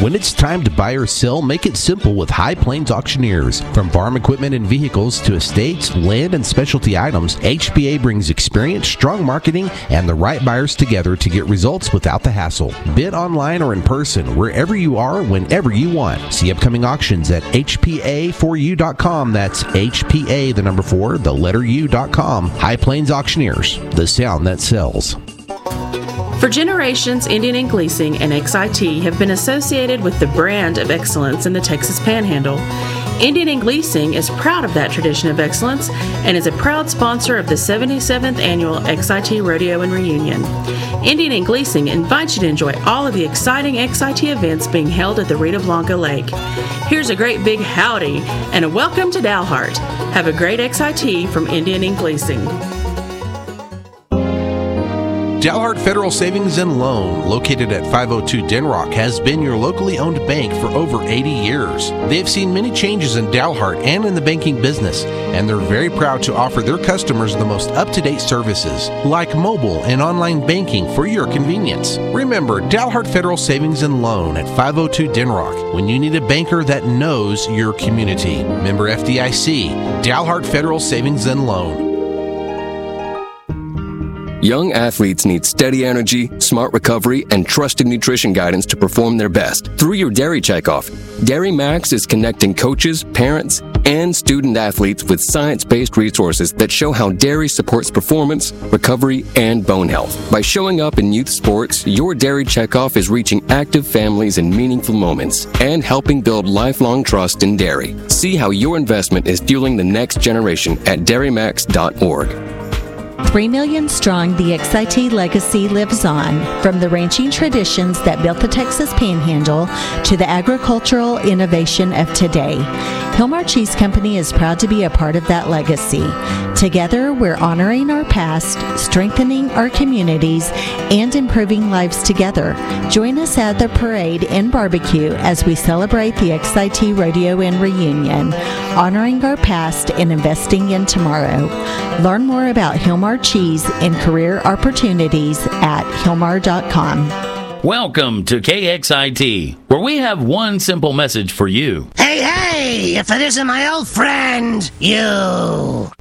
When it's time to buy or sell, make it simple with High Plains Auctioneers. From farm equipment and vehicles to estates, land, and specialty items, HPA brings experience, strong marketing, and the right buyers together to get results without the hassle. Bid online or in person, wherever you are, whenever you want. See upcoming auctions at hpa4u.com. That's HPA, the number 4, the letter U.com. High Plains Auctioneers, the sound that sells. For generations, Indian Ink Leasing and XIT have been associated with the brand of excellence in the Texas Panhandle. Indian Ink Leasing is proud of that tradition of excellence and is a proud sponsor of the 77th Annual XIT Rodeo and Reunion. Indian Ink Leasing invites you to enjoy all of the exciting XIT events being held at the Rita Blanca Lake. Here's a great big howdy and a welcome to Dalhart. Have a great XIT from Indian Ink Leasing. Dalhart Federal Savings and Loan, located at 502 Denrock, has been your locally owned bank for over 80 years. They've seen many changes in Dalhart and in the banking business, and they're very proud to offer their customers the most up-to-date services, like mobile and online banking for your convenience. Remember, Dalhart Federal Savings and Loan at 502 Denrock, when you need a banker that knows your community. Member FDIC, Dalhart Federal Savings and Loan. Young athletes need steady energy, smart recovery, and trusted nutrition guidance to perform their best. Through your Dairy Checkoff, Dairy Max is connecting coaches, parents, and student athletes with science-based resources that show how dairy supports performance, recovery, and bone health. By showing up in youth sports, your Dairy Checkoff is reaching active families in meaningful moments and helping build lifelong trust in dairy. See how your investment is fueling the next generation at dairymax.org. 3 million strong, the XIT legacy lives on. From the ranching traditions that built the Texas Panhandle to the agricultural innovation of today, Hilmar Cheese Company is proud to be a part of that legacy. Together, we're honoring our past, strengthening our communities, and improving lives together. Join us at the parade and barbecue as we celebrate the XIT Rodeo and Reunion, honoring our past and investing in tomorrow. Learn more about Hilmar Cheese and career opportunities at hilmar.com. Welcome to KXIT, where we have one simple message for you. Hey, if it isn't my old friend, you.